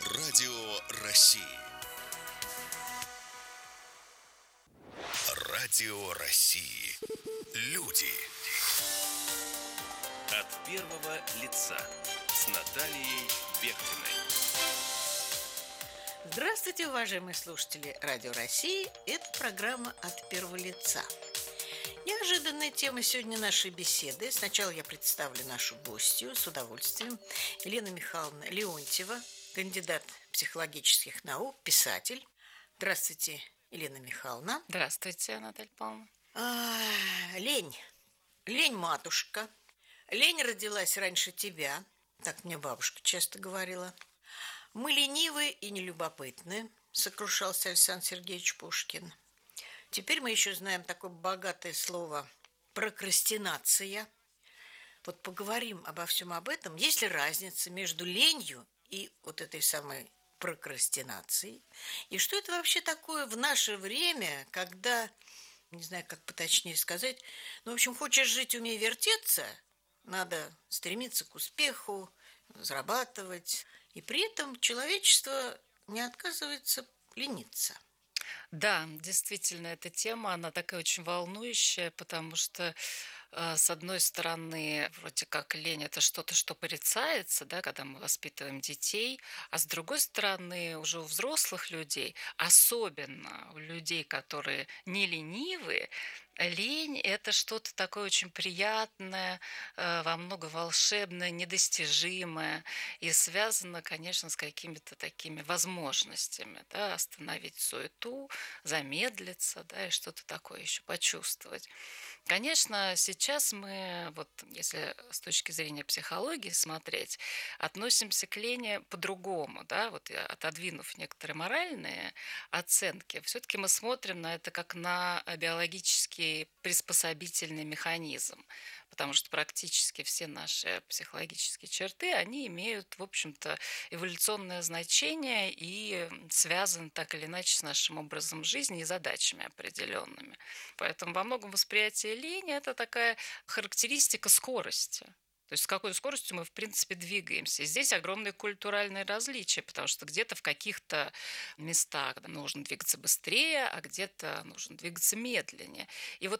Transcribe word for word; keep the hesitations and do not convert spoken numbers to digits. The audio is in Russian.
Радио России. Радио России. Люди. От первого лица с Натальей Бехтиной. Здравствуйте, уважаемые слушатели Радио России. Это программа «От первого лица». Неожиданная тема сегодня нашей беседы. Сначала я представлю нашу гостью с удовольствием. Елена Михайловна Леонтьева, кандидат психологических наук, писатель. Здравствуйте, Елена Михайловна. Здравствуйте, Наталья Павловна. А, лень. Лень, матушка. Лень родилась раньше тебя. Так мне бабушка часто говорила. Мы ленивы и нелюбопытны, сокрушался Александр Сергеевич Пушкин. Теперь мы еще знаем такое богатое слово прокрастинация. Вот поговорим обо всем об этом. Есть ли разница между ленью и вот этой самой прокрастинацией? И что это вообще такое в наше время, когда, не знаю, как поточнее сказать, ну, в общем, хочешь жить, умей вертеться, надо стремиться к успеху, зарабатывать, и при этом человечество не отказывается лениться. Да, действительно, эта тема, она такая очень волнующая, потому что, э, с одной стороны, вроде как лень– это что-то, что порицается, да, когда мы воспитываем детей, а с другой стороны, уже у взрослых людей, особенно у людей, которые не ленивые, лень– это что-то такое очень приятное, э, во много волшебное, недостижимое и связано, конечно, с какими-то такими возможностями, да, остановить суету, замедлиться, да, и что-то такое еще почувствовать. Конечно, сейчас мы, вот если с точки зрения психологии смотреть, относимся к лени по-другому, да, вот я, отодвинув некоторые моральные оценки, все-таки мы смотрим на это как на биологический приспособительный механизм, потому что практически все наши психологические черты, они имеют, в общем-то, эволюционное значение и связаны так или иначе с нашим образом жизни и задачами определенными. Поэтому во многом восприятие лени– это такая характеристика скорости. То есть с какой скоростью мы, в принципе, двигаемся. И здесь огромные культуральные различия, потому что где-то в каких-то местах нужно двигаться быстрее, а где-то нужно двигаться медленнее. И вот